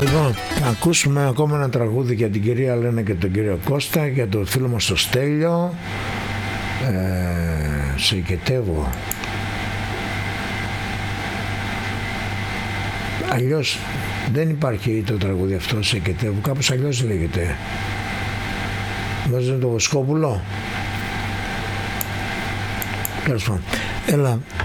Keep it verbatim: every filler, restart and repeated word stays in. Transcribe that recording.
Λοιπόν, θα ακούσουμε ακόμα ένα τραγούδι για την κυρία Λένα και τον κύριο Κώστα, για το φίλο μας το Στέλιο. Ε, σε οικετεύω. Αλλιώς δεν υπάρχει το τραγούδι αυτό, σε οικετεύω, κάπως αλλιώς λέγεται. Βάζετε το Βοσκόπουλο. Τέλος πάντων. Έλα,